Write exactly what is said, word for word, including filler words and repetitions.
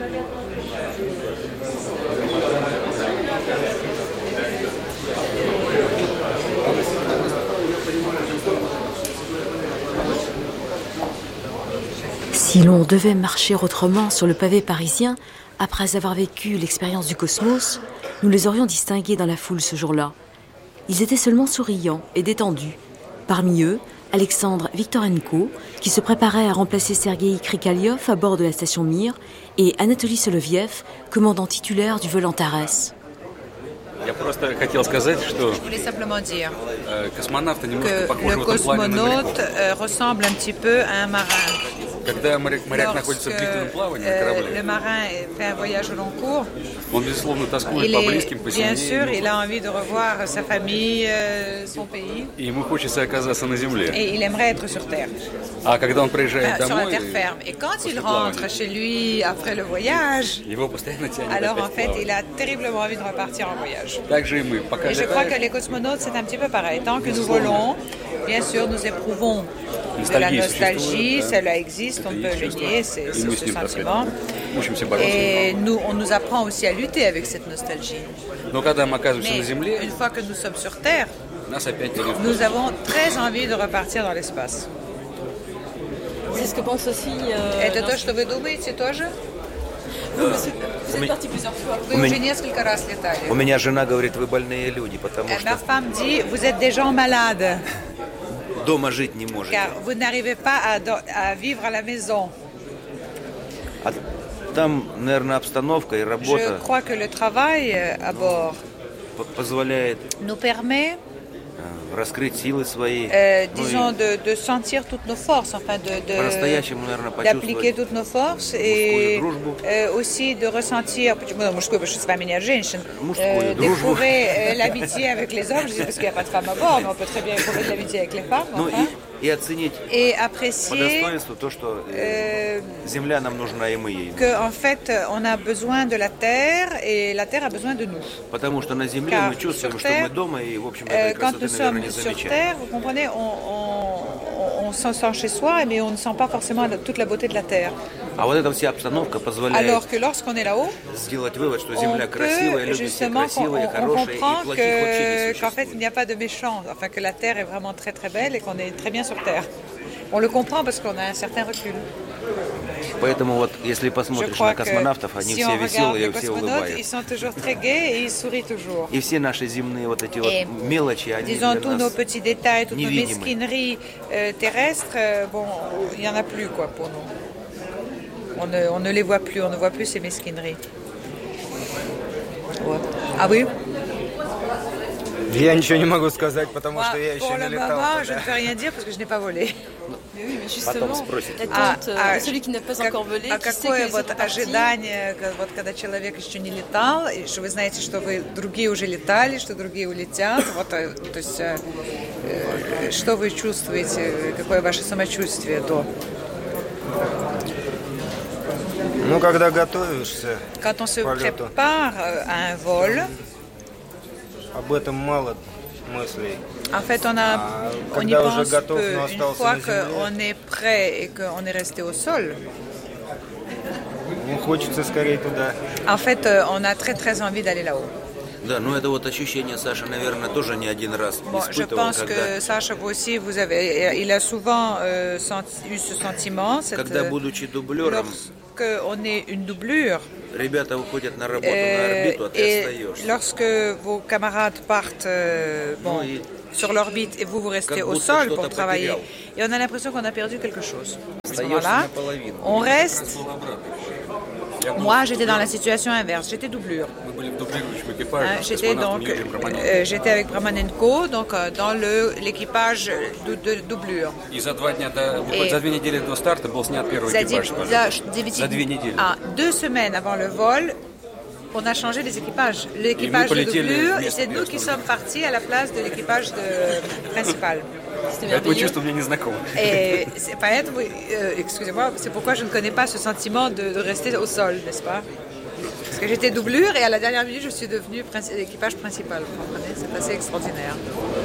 Si l'on devait marcher autrement sur le pavé parisien, après avoir vécu l'expérience du Cosmos, nous les aurions distingués dans la foule ce jour-là. Ils étaient seulement souriants et détendus. Parmi eux, Alexandre Viktorenko, qui se préparait à remplacer Sergueï Krikaliov à bord de la station Mir, et Anatoly Soloviev, commandant titulaire du vol Antares. Je voulais simplement dire que le cosmonaute ressemble un petit peu à un marin. Lorsque euh, le marin fait un voyage au long cours, il est, bien sûr, il a envie de revoir sa famille, euh, son pays, et il aimerait être sur Terre, enfin, sur la terre ferme. Et quand il rentre chez lui après le voyage, alors en fait, il a terriblement envie de repartir en voyage. Et je crois que les cosmonautes, c'est un petit peu pareil. Tant que nous volons, bien sûr, nous éprouvons de la nostalgie, cela existe, on ne peut le nier, c'est, c'est ce sentiment. Et nous, on nous apprend aussi à lutter avec cette nostalgie. Mais une fois que nous sommes sur Terre, nous avons très envie de repartir dans l'espace. C'est ce que pense aussi... Euh, Это то, что вы думаете тоже? Вы, vous êtes parti plusieurs fois. Вы уже несколько раз летали. У меня жена говорит, вы больные люди, потому что... Ma femme dit, vous êtes des gens malades. Дома жить не можете. Car vous n'arrivez pas à, do- à vivre à la maison. А там, наверное, обстановка и работа... Je crois que le travail à bord позволяет nous permet раскрыть силы свои. Euh, disons de, de sentir toutes nos forces, enfin de, de d'appliquer toutes nos forces et euh, aussi de ressentir, мужскую, parce que c'est pas меня женщин, euh, d'éprouver euh, l'amitié avec les hommes, je dis parce qu'il n'y a pas de femmes à bord, mais on peut très bien éprouver de l'amitié avec les femmes. Enfin. И оценить по достоинству то, что euh, земля нам нужна и мы ей. Que en fait on a besoin de la terre et la terre a besoin de nous. Потому что на земле мы чувствуем, что мы дома и в общем этой красоты, наверное, не замечаем. Quand nous sommes sur terre, vous comprenez, on, on, on s'en sent chez soi, mais on ne sent pas forcément toute la beauté de la terre. А вот эта вся обстановка позволяет Alors que lorsqu'on est là-haut, сделать вывод, что земля красивая, люди все красивые, хорошие, и плохих вообще не существует. Qu'en fait, il n'y a pas de méchants, enfin que la terre est vraiment très très belle et qu'on est très bien sur terre. On le comprend parce qu'on a un certain recul. Поэтому вот, если посмотришь на космонавтов, они si все веселые, все улыбаются. Ils sont toujours très gais et ils sourient toujours. И все наши земные вот эти вот мелочи, они disons tous nos petits détails, toutes nos mesquineries euh, terrestres, euh, bon, il y en a plus quoi pour nous. On ne, on ne les voit plus, on ne voit plus ces mesquineries. Ouais. Ah oui? Я ничего не могу сказать, потому что я еще не летал. Pour le moment, je ne peux rien dire parce que je n'ai pas volé. Mais oui, mais justement, l'attente de celui qui n'a pas encore volé, а qui sait que les вот autres partis... ожидание, вот когда человек еще не летал, и что вы знаете, что вы другие уже летали, что другие улетят, вот, то есть, э, что вы чувствуете, какое ваше самочувствие до? Ну, когда готовишься Quand on se prépare à un vol, об этом мало мыслей. En fait, on, a, а, on y pense peu. Une fois qu'on est prêt et qu'on est resté au sol, ну, хочется скорее туда. En fait, on a très très envie d'aller là-haut. Да, но это вот ощущение Саша, наверное, тоже не один раз bon, испытывал. Je pense когда... que Sacha, vous aussi, vous avez, il a souvent euh, senti, eu ce sentiment. Cette, когда, будучи дублером, lorsqu'on est une doublure, ребята выходят на работу на орбиту, а ты остаешься. Lorsque vos camarades partent euh, bon, oui. sur l'orbite et vous, vous restez au sol pour travailler, et on a l'impression qu'on a perdu quelque chose. À ce moment-là, on reste... Moi, j'étais dans la situation inverse. J'étais doublure. Hein, j'étais donc, euh, j'étais avec Bramanenko, donc euh, dans le l'équipage de, de doublure. Et за два дня до, за две недели до старта был снят первый экипаж. За две недели. Ah, deux semaines avant le vol, on a changé les équipages. L'équipage de doublure, et c'est nous qui sommes partis à la place de l'équipage de, principal. Это чувство мне незнакомо. Et c'est, поэтому, euh, excusez-moi, c'est pourquoi je ne connais pas ce sentiment de, de rester au sol, n'est-ce pas? Parce que j'étais doublure et à la dernière minute, je suis devenue princi- équipage principal. Vous comprenez? C'est assez extraordinaire.